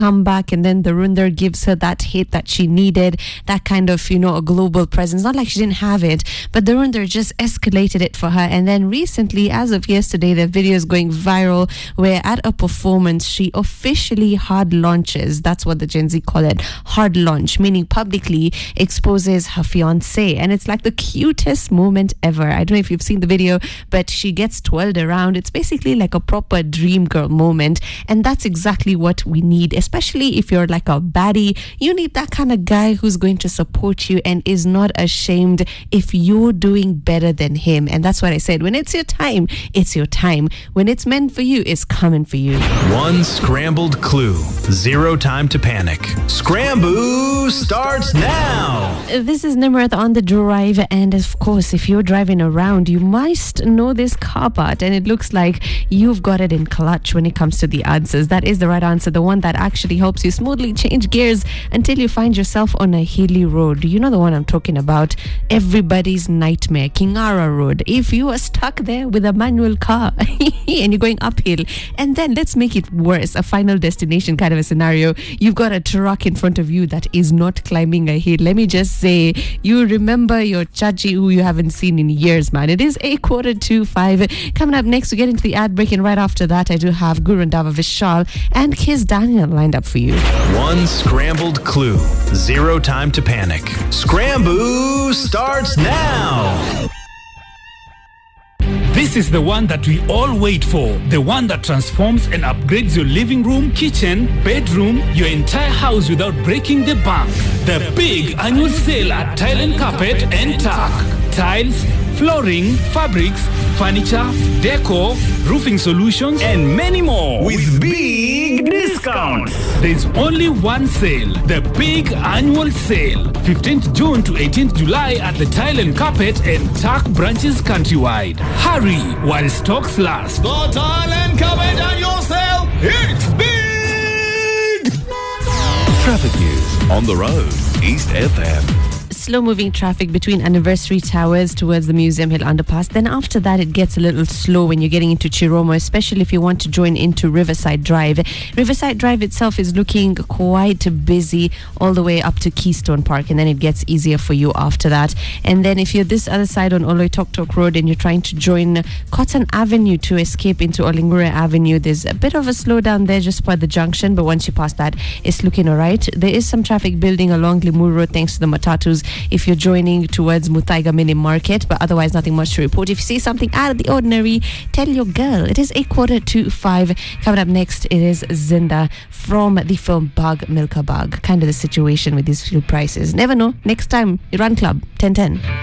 comeback, and then Dhurandhar gives her that hit that she needed, that kind of, a global presence. Not like she didn't have it, but Dhurandhar just escalated it for her. And then recently, as of yesterday, the video is going viral where at a performance, she officially hard launches. That's what the Gen Z call it. Hard launch, meaning publicly exposes her fiance. And it's like the cutest moment ever. I don't know if you've seen the video, but she gets twirled around. It's basically like a proper dream girl moment. And that's exactly what we need, especially if you're like a baddie. You need that kind of guy who's going to support you and is not ashamed if you're doing better than him. And that's what I said. When it's your time, it's your time. When it's meant for you, it's coming for you. One scrambled clue. Zero time to panic. Scramboo starts now. This is Nimrath on the drive, and of course, if you're driving around, you must know this car part, and it looks like you've got it in clutch when it comes to the answers. That is the right answer, the one that actually helps you smoothly change gears until you find yourself on a hilly road. You know the one I'm talking about, everybody's nightmare, Kingara Road. If you are stuck there with a manual car and you're going uphill, and then let's make it worse, a final destination kind of a scenario, you've got a truck in front of you that is not climbing a hill. Let me just say, you remember your chachi who you haven't seen in years, man. It is 5:15. Coming up next, we get into the ad break, and right after that, I do have Guru Randava Vishal and Kiss Daniel lined up for you. One scrambled clue. Zero time to panic. Scramboo starts now. This is the one that we all wait for. The one that transforms and upgrades your living room, kitchen, bedroom, your entire house without breaking the bank. The big annual sale at Tile and Carpet and Tack. Tiles, flooring, fabrics, furniture, decor, roofing solutions, and many more. With big discounts. There's only one sale. The big annual sale. 15th June to 18th July at the Tile and Carpet and Tack branches countrywide. Hurry while stocks last. The Tile and Carpet annual sale. It's big! Traffic news on the road. East FM. Slow-moving traffic between Anniversary Towers towards the Museum Hill Underpass. Then after that, it gets a little slow when you're getting into Chiromo, especially if you want to join into Riverside Drive. Riverside Drive itself is looking quite busy all the way up to Keystone Park, and then it gets easier for you after that. And then if you're this other side on Oloitoktok Road and you're trying to join Cotton Avenue to escape into Olingure Avenue, there's a bit of a slowdown there just by the junction, but once you pass that, it's looking all right. There is some traffic building along Limuru Road thanks to the matatus if you're joining towards Muthaiga Mini Market, but otherwise nothing much to report. If you see something out of the ordinary, tell your girl. It is 5:15. Coming up next, it is Zinda from the film Bag Milka Bag. Kind of the situation with these fuel prices. Never know. Next time, Iran Club 1010.